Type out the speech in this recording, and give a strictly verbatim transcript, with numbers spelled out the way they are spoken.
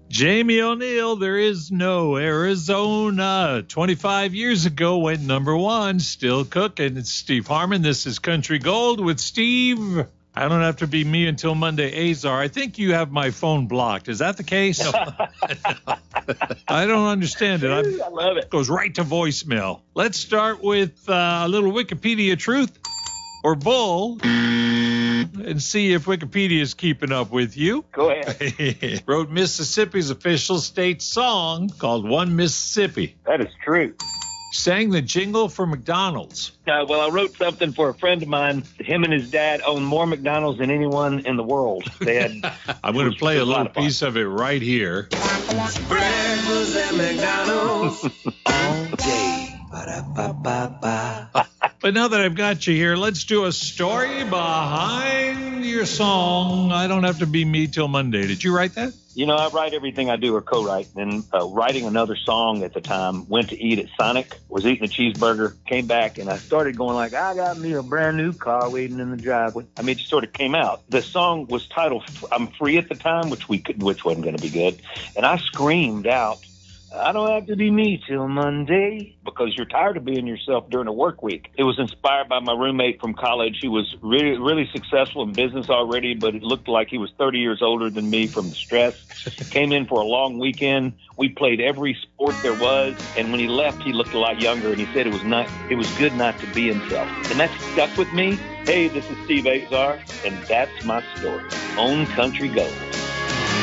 Jamie O'Neill, There Is No Arizona. twenty-five years ago went number one, still cooking. It's Steve Harmon. This is Country Gold with Steve. I don't have to be me until Monday, Azar. I think you have my phone blocked. Is that the case? No. I don't understand it. I'm, I love it. It goes right to voicemail. Let's start with uh, a little Wikipedia truth or bull and see if Wikipedia is keeping up with you. Go ahead. Wrote Mississippi's official state song called One Mississippi. That is true. Sang the jingle for McDonald's. Uh, well, I wrote something for a friend of mine. Him and his dad own more McDonald's than anyone in the world. They had. I'm going to play a little piece of it right here. Breakfast at McDonald's all day. Ba-da-ba-ba-ba. But now that I've got you here, let's do a story behind your song. I Don't Have to Be Me Till Monday. Did you write that? You know, I write everything I do or co-write. And uh, writing another song at the time, went to eat at Sonic, was eating a cheeseburger, came back, and I started going like, I got me a brand new car waiting in the driveway. I mean, it just sort of came out. The song was titled I'm Free at the time, which we could, which wasn't going to be good. And I screamed out, I don't have to be me till Monday, because you're tired of being yourself during a work week. It was inspired by my roommate from college who was really, really successful in business already, but it looked like he was thirty years older than me from the stress. Came in for a long weekend. We played every sport there was, and when he left, he looked a lot younger, and he said it was not, it was good not to be himself. And that stuck with me. Hey, this is Steve Azar, and that's my story. On Country Gold.